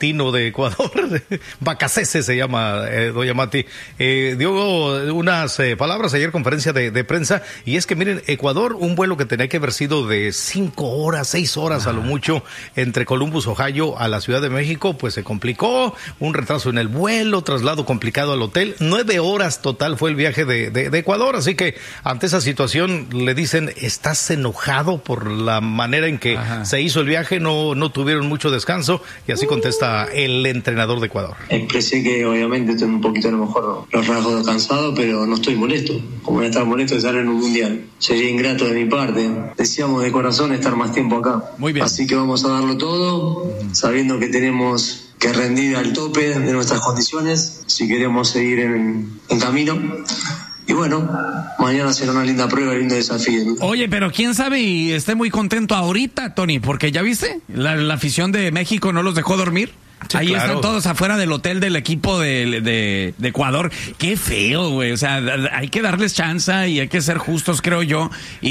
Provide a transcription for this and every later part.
Altino de Ecuador, Bacasese se llama, doña Mati, dio unas palabras ayer, conferencia de prensa, y es que miren, Ecuador, un vuelo que tenía que haber sido de 5 horas, 6 horas a lo mucho, entre Columbus, Ohio, a la Ciudad de México, pues se complicó, un retraso en el vuelo, traslado complicado al hotel, 9 horas total fue el viaje de Ecuador, así que ante esa situación le dicen, ¿estás enojado por la manera en que se hizo el viaje? No tuvieron mucho descanso, y así contesta el entrenador de Ecuador. Expresé que obviamente estoy un poquito a lo mejor los rasgos cansado, pero no estoy molesto, como no estar molesto de estar en un mundial. Sería ingrato de mi parte, deseamos de corazón estar más tiempo acá. Muy bien. Así que vamos a darlo todo, sabiendo que tenemos que rendir al tope de nuestras condiciones, si queremos seguir en camino. Y bueno, mañana será una linda prueba, un lindo desafío, ¿no? Oye, pero quién sabe y esté muy contento ahorita, Tony, porque ya viste, la afición de México no los dejó dormir. Sí, ahí claro. Están todos afuera del hotel del equipo de Ecuador. Qué feo, güey. O sea, hay que darles chance y hay que ser justos, creo yo,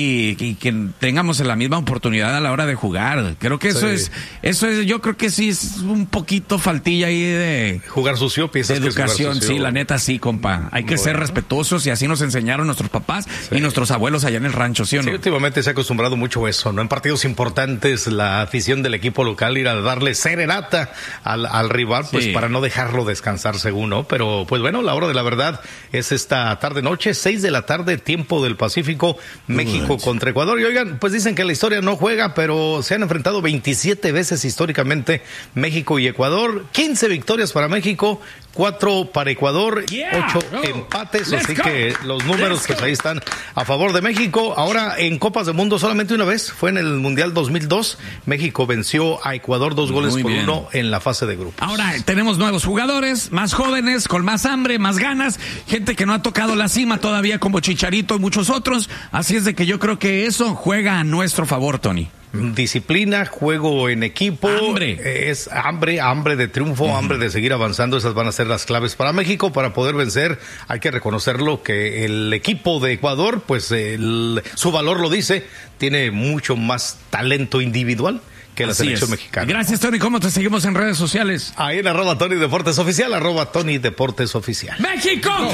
y que tengamos la misma oportunidad a la hora de jugar. Creo que eso es, yo creo que sí es un poquito faltilla ahí de jugar sucio, piensas de educación, sucio, sí, la neta sí, compa. Hay que ser respetuosos y así nos enseñaron nuestros papás y nuestros abuelos allá en el rancho, ¿sí o no? Sí, últimamente se ha acostumbrado mucho eso, ¿no? En partidos importantes, la afición del equipo local ir a darle serenata al rival, pues para no dejarlo descansar según, ¿no? Pero pues bueno, la hora de la verdad es esta tarde-noche, 6 de la tarde, tiempo del Pacífico, México contra Ecuador. Y oigan, pues dicen que la historia no juega, pero se han enfrentado 27 veces históricamente México y Ecuador, 15 victorias para México, 4 para Ecuador, 8 empates, así que los números pues ahí están a favor de México. Ahora en Copas del Mundo solamente una vez, fue en el Mundial 2002, México venció a Ecuador 2-1 en la fase de grupos. Ahora tenemos nuevos jugadores, más jóvenes, con más hambre, más ganas, gente que no ha tocado la cima todavía como Chicharito y muchos otros, así es de que yo creo que eso juega a nuestro favor, Tony. Disciplina, juego en equipo, es hambre de triunfo, hambre de seguir avanzando, esas van a ser las claves para México para poder vencer. Hay que reconocerlo que el equipo de Ecuador, pues su valor lo dice, tiene mucho más talento individual que la selección mexicana. Gracias, Tony. ¿Cómo te seguimos en redes sociales? Ahí en @Tony Deportes Oficial, @Tony Deportes Oficial. ¡México!